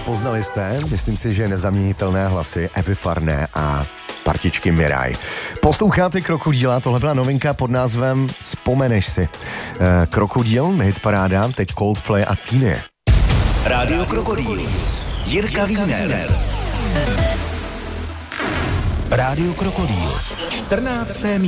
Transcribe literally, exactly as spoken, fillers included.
poznali jste, myslím si, že nezaměnitelné hlasy Evy Farné a partičky Miraj. Posloucháte Krokodýla, tohle byla novinka pod názvem Vzpomeneš si. Krokodýl, hitparáda, teď Coldplay a Týny. Rádio Krokodýl, Jirka Wiener. Rádio Krokodýl, čtrnácté místo.